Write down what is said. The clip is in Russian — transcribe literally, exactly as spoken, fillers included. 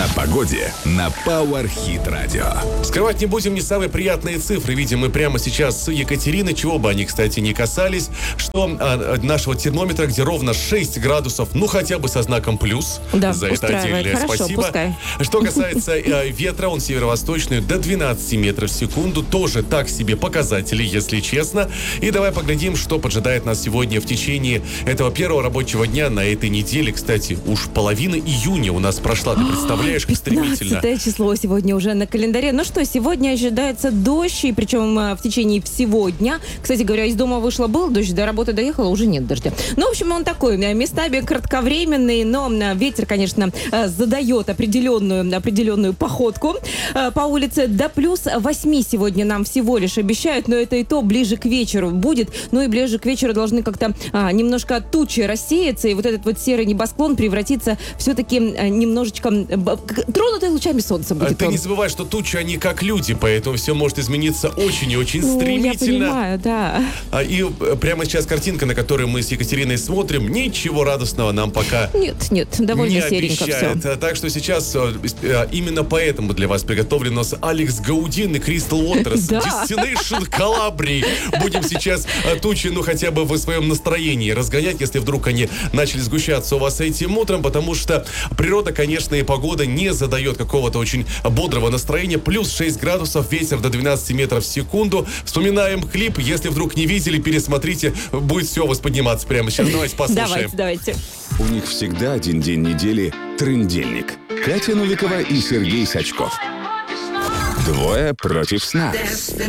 О погоде на Power Hit Radio. Скрывать не будем не самые приятные цифры. Видим мы прямо сейчас с Екатерины, чего бы они, кстати, не касались, что а, нашего термометра, где ровно шесть градусов, ну хотя бы со знаком плюс. Да, за это отдельное Хорошо, спасибо. Пускай. Что касается э, ветра, он северо-восточный до двенадцати метров в секунду. Тоже так себе показатели, если честно. И давай поглядим, что поджидает нас сегодня в течение этого первого рабочего дня на этой неделе. Кстати, уж половина июня у нас прошла, ты представляешь, как стремительно. пятнадцатое число сегодня уже на календаре. Ну что, сегодня ожидается дождь, и причем в течение всего дня. Кстати говоря, из дома вышла, был дождь, до работы доехала, уже нет дождя. Ну, в общем, он такой, местами кратковременный, но ветер, конечно, задает определенную, определенную походку по улице. До плюс восьми сегодня нам всего лишь обещают, но это и то ближе к вечеру будет. Ну и ближе к вечеру должны как-то а, немножко тучи рассеяться, и вот этот вот серый небосклон превратится все-таки а, немножечко тронутый лучами солнца будет. Ты он. не забывай, что тучи, они как люди, поэтому все может измениться очень и очень Ну, стремительно. я понимаю, да. И прямо сейчас картинка, на которую мы с Екатериной смотрим, ничего радостного нам пока Нет, нет, довольно не серенько обещает. все. Так что сейчас именно поэтому для вас приготовлено с Алекс Гаудин и Кристал Уотерс Да. Destination Calabria. Будем сейчас тучи, ну хотя бы в своем настроении разгонять, если вдруг они начали сгущаться у вас этим утром, потому что природа, конечно, и погода не задает какого-то очень бодрого настроения. Плюс шесть градусов, ветер до двенадцати метров в секунду. Вспоминаем клип. Если вдруг не видели, пересмотрите. Будет все восподниматься прямо сейчас. Давайте послушаем. Давайте, давайте. У них всегда один день недели – трындельник. Катя Новикова и Сергей Сачков. Двое против сна.